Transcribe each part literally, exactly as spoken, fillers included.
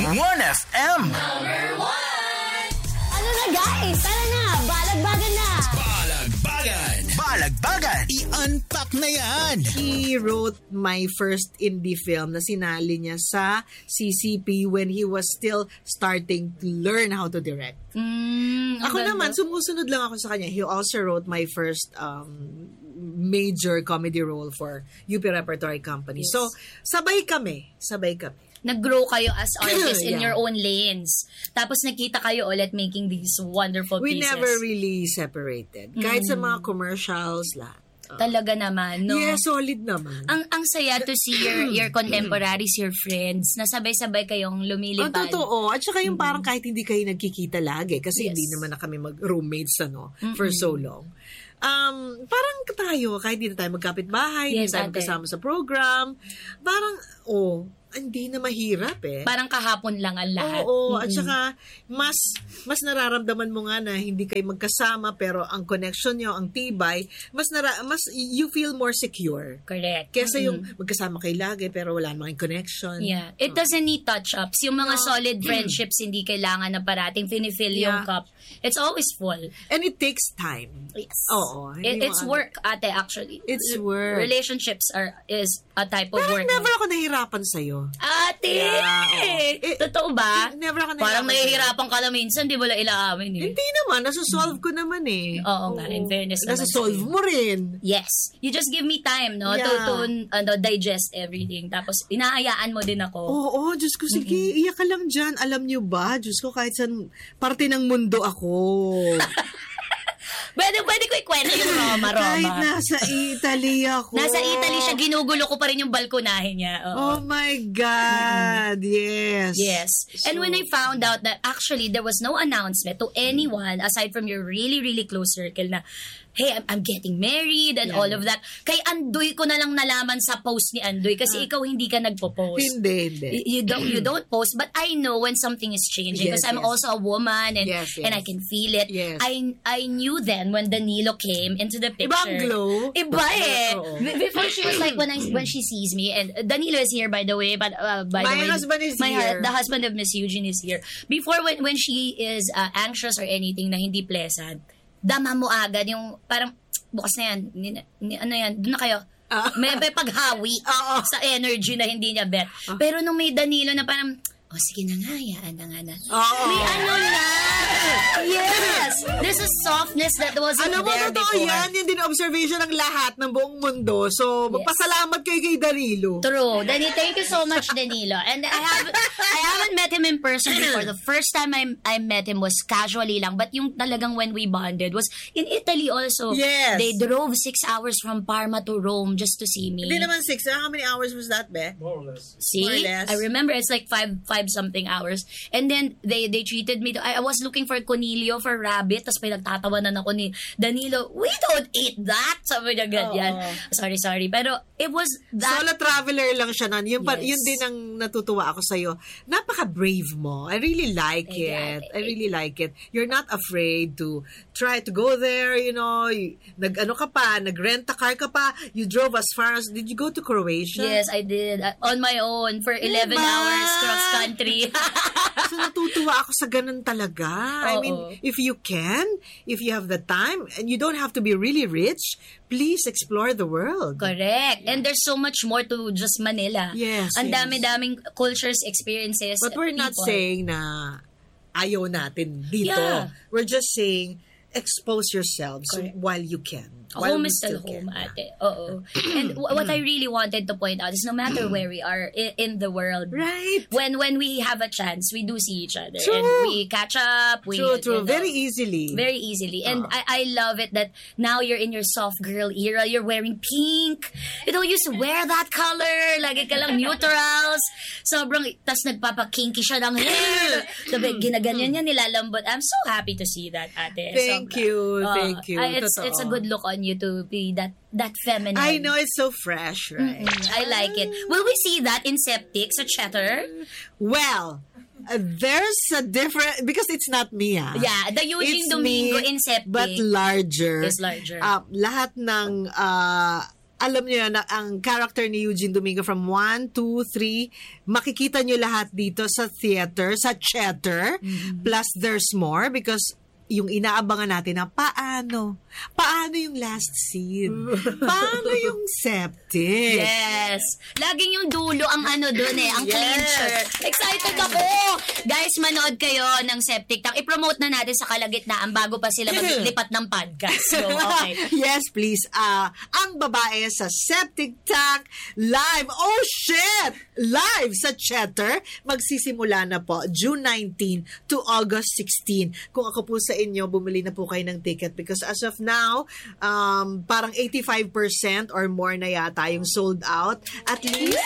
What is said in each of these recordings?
one F M. Number one! Ano na guys? Tara na! Balagbagan na! Balagbagan! Balagbagan! I-unpack na yan! He wrote my first indie film na sinali niya sa C C P when he was still starting to learn how to direct. Mm, Ako ganda. naman, sumusunod lang ako sa kanya. He also wrote my first um, major comedy role for U P Repertory Company. Yes. So, sabay kami. Sabay kami. Nag-grow kayo as artists in Yeah. your own lanes. Tapos nakita kayo ulit making these wonderful We pieces. never really separated. Kahit sa mga commercials, lahat. Talaga naman, no? Yeah, solid naman. Ang ang saya to see your your contemporaries, your friends, na sabay-sabay kayong Ang lumilipad. totoo. At saka yung parang kahit hindi kayo nagkikita lagi kasi Yes. hindi naman na kami mag-roommates ano, for so long. Um, parang tayo, kahit hindi na tayo magkapit-bahay, hindi Yes, tayo ate. magkasama sa program, parang, oh, hindi na mahirap eh. Parang kahapon lang ang lahat. Oo, at saka mas mas nararamdaman mo nga na hindi kayo magkasama pero ang connection nyo, ang tibay, mas nara, mas you feel more secure. Correct. Kesa yung magkasama kayo lagi pero wala namang connection. Yeah. It doesn't need touch-ups. Yung mga solid friendships, hindi kailangan na parating finifill yung Yeah. cup. It's always full. And it takes time. Yes. Oo. It, hindi it's mo- work, ate, actually. It's work. Relationships are is a type of Parang work. never ako nahihirapan sa'yo. Ate! Yeah, oo. Eh, Totoo ba? never ako Parang nahihirapan nahihirapan ka lang minsan, di ba lang ilaamin eh. Hindi naman, nasusolve ko naman eh. Oo nga, in fairness naman Nasusolve sa'yo. mo rin. Yes. You just give me time, no? To, Yeah. to ano, digest everything. Tapos, inahayaan mo din ako. Oo, Diyos ko, sige, iyak ka lang dyan. Alam niyo ba, Diyos ko, kahit saan parte ng mundo ako. Pwede, pwede ko ikwento yung Roma, Roma. Kahit nasa Italy ako. Nasa Italy siya, ginugulo ko pa rin yung balkonahe niya. Oo. Oh my God, yes. Yes. And when I found out that actually there was no announcement to anyone aside from your really, really close circle na, hey, I'm, I'm getting married and Yeah. all of that. Kay Andoy ko na lang nalaman sa post ni Andoy kasi ikaw hindi ka nagpo-post. Hindi, hindi. Y- You don't you don't post, but I know when something is changing Yes, because I'm yes. also a woman and Yes, yes. and I can feel it. Yes. I I knew then when Danilo came into the picture. Iba ang glow. Iba eh. Oo. Be- Before she was like when I when she sees me and Danilo is here by the way, but uh, by My the way, husband is my hu- here. the husband of Miss Eugene is here. Before when when she is uh, anxious or anything na hindi pleasant, dama mo agad yung parang bukas na yan. Ni, ni, ano yan? Doon na kayo. Ah. May, may paghawi Oo. sa energy na hindi niya bet. Pero nung may Danilo na parang, oh sige na nga, hayaan na nga na. Oo. May ano na. Yes! There's a softness that wasn't Alam mo, there totoo before. yan. Yan din observation ng lahat ng buong mundo. So, magpasalamat kayo kay Danilo. True. Danilo, thank you so much, Danilo. And I have I haven't met him in person before. The first time I I met him was casually lang. But yung talagang when we bonded was in Italy also. Yes. They drove six hours from Parma to Rome just to see me. Hindi naman six. How many hours was that, be? More or less. See? More or less. I remember it's like five five something hours. And then they they treated me to, I, I was looking for conilio for rabbit tapos pinagtatawanan ako ni Danilo, we don't eat that. Sabi niya ganyan. Oo. Sorry, sorry. Pero it was that. Solo traveler lang siya nun. Yun, pa, Yes. yun din ang natutuwa ako sa'yo. Napaka-brave mo. I really like I it. got it. I really like it. You're not afraid to try to go there, you know. You, nag-ano ka pa, nag-rent a car ka pa. You drove as far as, did you go to Croatia? Yes, I did. Uh, on my own for eleven Diba? hours cross country. So natutuwa ako sa ganun talaga. I Oo. mean, if you can, if you have the time, and you don't have to be really rich, please explore the world. Correct. And there's so much more to just Manila. Yes, Ang yes. dami-daming cultures, experiences, But we're not people. saying na ayaw natin dito. Yeah. We're just saying expose yourselves Correct. while you can. While Home we is still still home, can. ate. Oo. And w- what I really wanted to point out is no matter where we are i- in the world, Right. when when we have a chance, we do see each other. True. And we catch up. We, True, you true. know, Very easily. Very easily. And Ah. I, I love it that now you're in your soft girl era. You're wearing pink. You don't used to wear that color. Lagi ka lang neutrals. Sobrang, tas nagpapakinky siya ng hair. Sabi, ginaganyan niya, nilalambot. I'm so happy to see that, ate. Thank Sobra. you, Oo. thank you. Ay, it's, Totoo. it's a good look on you to be that that feminine. I know, it's so fresh, right? Mm, I like it. Will we see that in Septic sa Cheddar? Well, uh, there's a different, because it's not me, ah. Yeah, the Eugene It's Domingo me, in Septic. but larger. Is larger. Uh, lahat ng uh, alam niyo na ang character ni Eugene Domingo from one, two, three, makikita niyo lahat dito sa theater, sa Cheddar, mm-hmm. plus there's more because yung inaabangan natin na paano, paano yung last scene? Paano yung septic? Yes. Laging yung dulo ang ano dun eh, ang Yes. clincher. Excited ako! Guys, manood kayo ng Septic Tank. I-promote na natin sa kalagitnaan bago pa sila maglipat ng podcast. So, okay. Yes, please. Uh, ang babae sa Septic Tank live. Oh, shit! Live sa Cheddar. Magsisimula na po June nineteenth to August sixteenth. Kung ako po sa inyo, bumili na po kayo ng ticket because as of now, um, parang eighty-five percent or more na yata yung sold out. At least,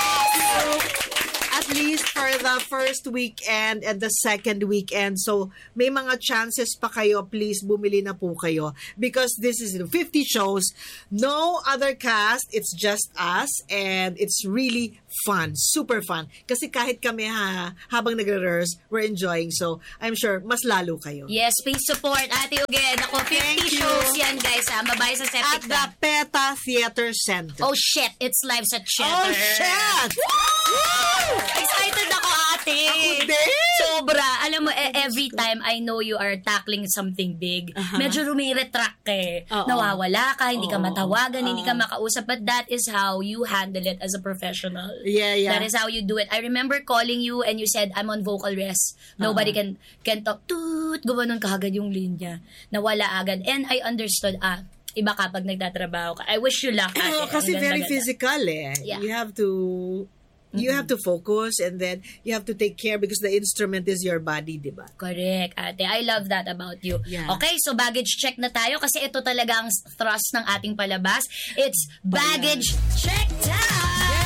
at least for the first weekend and the second weekend. So, may mga chances pa kayo. Please, bumili na po kayo. Because this is fifty shows. No other cast. It's just us. And it's really fun. Super fun. Kasi kahit kami ha, habang nagre-rehearse, we're enjoying. So, I'm sure, mas lalo kayo. Yes, please support Ate Ugen. Ako, fifty Thank you. shows yan, guys. Ha? Babae sa At Septic the Tank. PETA Theater Center. Oh, shit. It's live sa Cheddar. Oh, shit! Excited ako, ate. Ako din. Sobra. Alam mo, eh, every time I know you are tackling something big, Uh-huh. medyo rumiretract ka eh. Oo. Nawawala ka, hindi ka Oo. matawagan, hindi ka Oo. makausap. But that is how you handle it as a professional. Yeah, yeah. That is how you do it. I remember calling you and you said, I'm on vocal rest. Nobody Uh-huh. can can talk. Toot! Gumanon ka agad yung linya. Nawala agad. And I understood, ah, iba kapag nagtatrabaho ka. I wish you luck, ate. Ano, kasi Ang very ganda-ganda. physical eh. Yeah. You have to you have to focus and then you have to take care because the instrument is your body, di ba? Correct, ate. I love that about you. Yeah. Okay, so baggage check na tayo kasi ito talaga ang thrust ng ating palabas. It's baggage check time!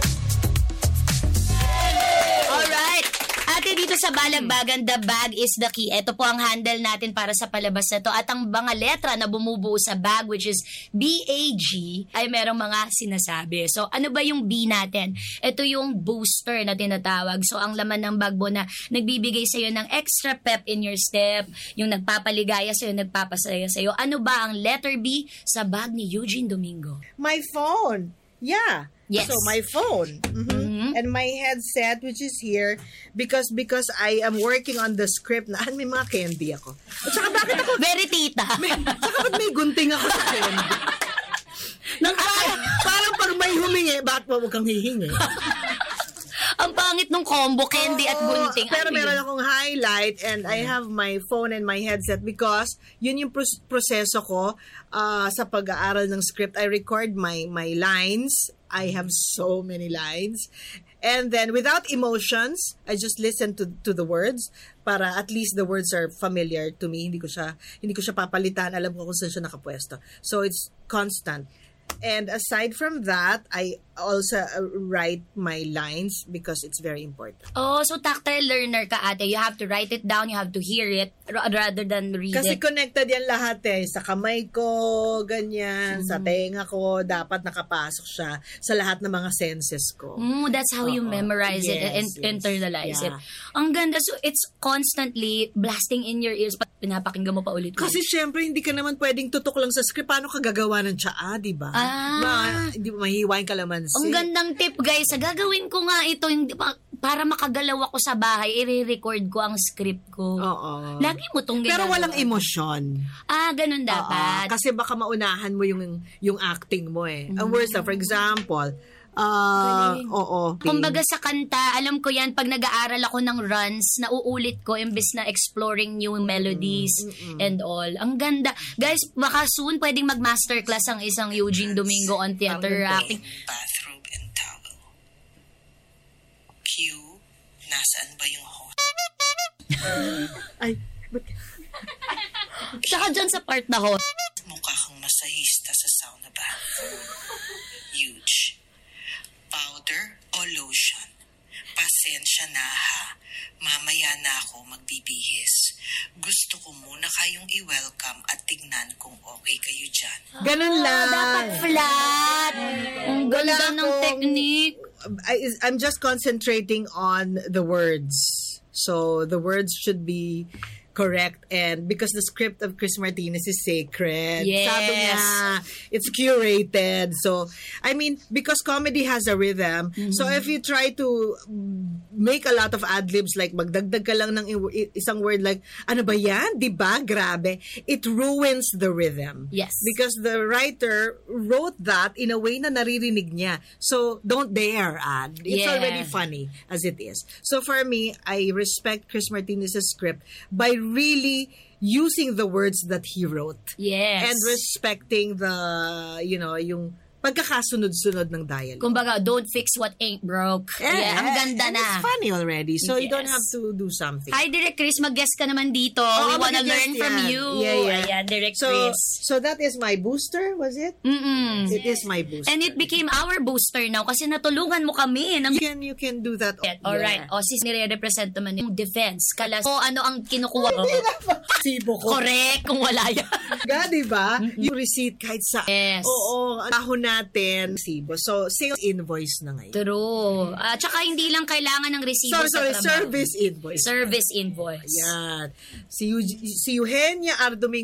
Alright. Ate, dito sa Balagbagan, the bag is the key. Ito po ang handle natin para sa palabas na to. At ang mga letra na bumubuo sa bag, which is B A G, ay merong mga sinasabi. So, ano ba yung B natin? Ito yung booster na tinatawag. So, ang laman ng bag mo na nagbibigay sa'yo ng extra pep in your step, yung nagpapaligaya sa'yo, nagpapasaya sa'yo. Ano ba ang letter B sa bag ni Eugene Domingo? My phone. Yeah. Yes. So my phone. Mhm. Mhm. And my headset which is here because because I am working on the script na may mga candy ako. At saka bakit ako Very tita. may, saka ba't may gunting ako sa candy? Nang parang, parang pag may humingi, bakit pa huwag kang hihingi? Ang pangit nung combo, candy at Oo, gunting. Pero Ano meron yun? akong highlight and I have my phone and my headset because yun yung pros- proseso ko uh, sa pag-aaral ng script. I record my my lines. I have so many lines. And then without emotions, I just listen to to the words para at least the words are familiar to me. Hindi ko siya hindi ko siya papalitan. Alam ko kung saan siya nakapwesto. So it's constant. And aside from that, I also uh, write my lines because it's very important. Oh, so tactile learner ka, ate. You have to write it down, you have to hear it ra- rather than read Kasi it. connected yan lahat eh. Sa kamay ko, ganyan. Sa tenga ko, dapat nakapasok siya sa lahat ng mga senses ko. Mm, that's how you Oo. memorize it and Yes, yes. internalize Yeah. it. Ang ganda. So, it's constantly blasting in your ears. Pag pinapakinggan mo pa ulit. Kasi syempre, hindi ka naman pwedeng tutok lang sa script. Paano ka gagawa ng tsaa, di ba? Ah. Ma- hindi mo mahihiwain kalamansi. ang gandang tip, guys. Gagawin ko nga ito hindi pa, para makagalaw ako sa bahay. I-record ko ang script ko. Oo. Lagi mo tong Pero ginagawa. walang emosyon. Ah, ganun Oo. dapat. Kasi baka maunahan mo yung yung acting mo eh. Ang worst na, for example, ah, Galing. oo. Kumbaga sa kanta, alam ko yan, pag nag-aaral ako ng runs, nauulit ko imbes na exploring new melodies and all. Ang ganda. Guys, baka soon pwedeng mag-masterclass ang isang Eugene Domingo on theater Ang ganda. acting. Bathrobe and towel. Q, nasaan ba yung host? Ay, ba't Tsaka dyan sa part na ho. Mukha kang masahista sa sauna ba? Huge. Powder o lotion? Pasensya na ha. Mamaya na ako magbibihis. Gusto ko muna kayong i-welcome at tignan kung okay kayo dyan. ganun lang. Dapat flat. Ang ganda Wala ng akong- technique. I, I'm just concentrating on the words. So the words should be correct. And because the script of Chris Martinez is sacred. Yes. Sabi niya, it's curated. So, I mean, because comedy has a rhythm. Mm-hmm. So, if you try to make a lot of ad-libs, like magdagdag ka lang ng i- isang word like, ano ba yan? Diba? Grabe. It ruins the rhythm. Yes. Because the writer wrote that in a way na naririnig niya. So, don't dare add. It's Yeah. already funny as it is. So, for me, I respect Chris Martinez's script by really using the words that he wrote. Yes. And respecting the, you know, yung pagkakasunod-sunod ng dialogue. Kumbaga, don't fix what ain't broke. Yeah, ang ganda and na. it's funny already. So, you don't Yes. have to do something. Hi, Direct Chris. Mag-guest ka naman dito. Oo, We wanna mag-guest learn from yan. you. Yeah, yeah. Ayan, Direct So, Chris. so that is my booster, was it? Mm-mm. It is my booster. And it became our booster now kasi natulungan mo kami. Ng you can you can do that. Alright. O, sis, nire-represent naman yung defense. Kala, o ano ang kinukuha ko? Sibo ko. Correct, kung wala yan. Ga, di ba? Yung receipt kahit sa... Yes. Oo, ang ahon natin. Sibo. So, sales invoice na ngayon. True. At saka hindi lang kailangan ng resibo Sorry, sa sorry. trabaho. Service invoice. Service invoice. Yan. Si, Eug- si Eugenia Ardomin